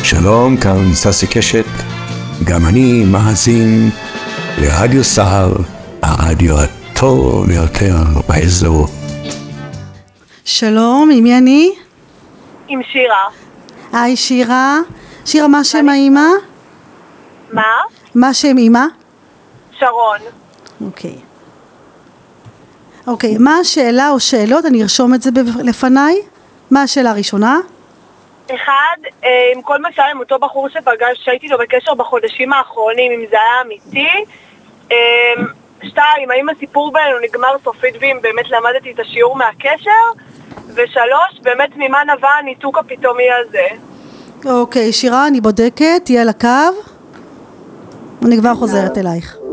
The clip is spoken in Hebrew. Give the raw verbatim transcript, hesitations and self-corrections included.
שלום, כאן ססי קשת, גם אני מאזין לרדיו סהר, הרדיו הטוב ביותר באזור. שלום, עם מי אני? עם שירה. היי שירה. שירה, מה שם האמא? מה? מה שם אמא? שרון. אוקיי. אוקיי, מה השאלה או שאלות? אני ארשום את זה לפניי. מה השאלה הראשונה? אחד, עם כל מה שהיה עם אותו בחור שפגש, שהייתי לו בקשר בחודשים האחרונים, אם זה היה אמיתי. שתיים, האם הסיפור בינינו נגמר סופית ואם באמת למדתי את השיעור מהקשר? ושלוש, באמת ממה נבע הניתוק הפתאומי הזה? אוקיי, שירה, אני בודקת, תהיה על הקו. אני כבר חוזרת אלייך.